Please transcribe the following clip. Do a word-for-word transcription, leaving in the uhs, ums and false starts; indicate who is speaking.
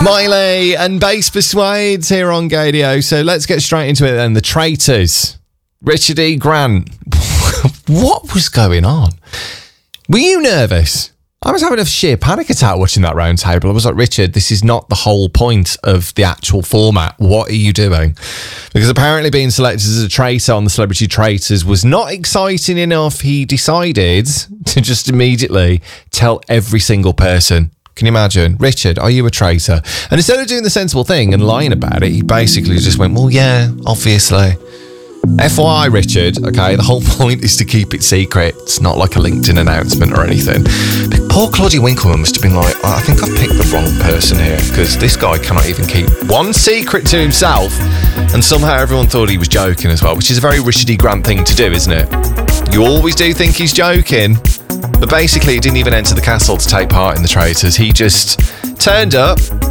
Speaker 1: Miley and Bass Persuades here on Gadio. So let's get straight into it then. The Traitors. Richard E. Grant. What was going on? Were you nervous? I was having a sheer panic attack watching that round table. I was like, Richard, this is not the whole point of the actual format. What are you doing? Because apparently being selected as a traitor on the Celebrity Traitors was not exciting enough. He decided to just immediately tell every single person. Can you imagine? Richard, are you a traitor? And instead of doing the sensible thing and lying about it, he basically just went, well, yeah, obviously. F Y I, Richard, okay, the whole point is to keep it secret. It's not like a LinkedIn announcement or anything. But poor Claudia Winkleman must have been like, I think I've picked the wrong person here, because this guy cannot even keep one secret to himself, and somehow everyone thought he was joking as well, which is a very Richard E. Grant thing to do, isn't it? You always do think he's joking, but basically he didn't even enter the castle to take part in the Traitors. He just turned up,